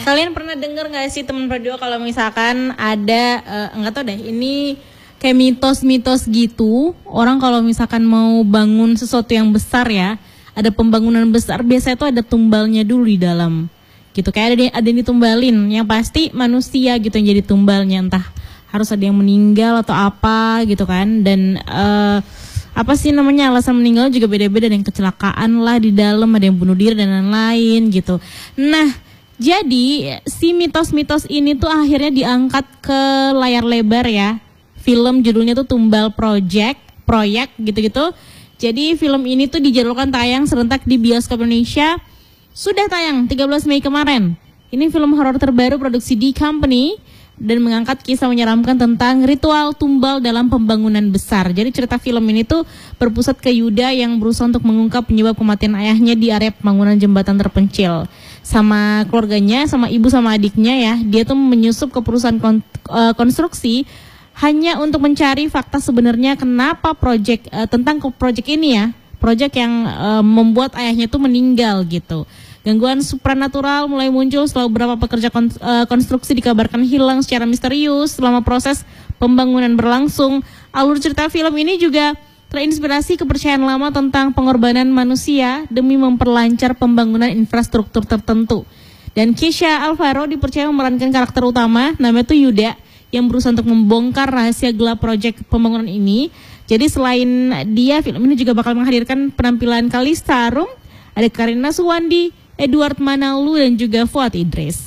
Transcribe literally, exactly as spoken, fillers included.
Kalian pernah denger gak sih teman berdua kalau misalkan ada, uh, enggak tahu deh, ini kayak mitos-mitos gitu. Orang kalau misalkan mau bangun sesuatu yang besar ya, ada pembangunan besar, biasanya tuh ada tumbalnya dulu di dalam. Gitu, kayak ada, ada yang ditumbalin, yang pasti manusia gitu yang jadi tumbalnya. Entah harus ada yang meninggal atau apa gitu kan. Dan uh, apa sih namanya, alasan meninggal juga beda-beda. Ada yang kecelakaan lah di dalam, ada yang bunuh diri dan lain-lain gitu. Nah, jadi si mitos-mitos ini tuh akhirnya diangkat ke layar lebar ya. Film judulnya tuh Tumbal Project, proyek gitu-gitu. Jadi film ini tuh dijadwalkan tayang serentak di bioskop Indonesia. Sudah tayang tiga belas Mei kemarin. Ini film horor terbaru produksi D Company dan mengangkat kisah menyeramkan tentang ritual tumbal dalam pembangunan besar. Jadi cerita film ini tuh berpusat ke Yuda yang berusaha untuk mengungkap penyebab kematian ayahnya di area pembangunan jembatan terpencil. Sama keluarganya, sama ibu sama adiknya ya, dia tuh menyusup ke perusahaan kon- uh, konstruksi hanya untuk mencari fakta sebenarnya kenapa proyek uh, tentang proyek ini ya, proyek yang uh, membuat ayahnya tuh meninggal gitu. Gangguan supranatural mulai muncul setelah beberapa pekerja kon- uh, konstruksi dikabarkan hilang secara misterius selama proses pembangunan berlangsung. Alur cerita film ini juga terinspirasi kepercayaan lama tentang pengorbanan manusia demi memperlancar pembangunan infrastruktur tertentu. Dan Kesha Alvaro dipercaya memerankan karakter utama, namanya tuh Yuda, yang berusaha untuk membongkar rahasia gelap proyek pembangunan ini. Jadi selain dia, film ini juga bakal menghadirkan penampilan Kalista Arum, ada Karina Suwandi, Edward Manalu, dan juga Fuad Idris.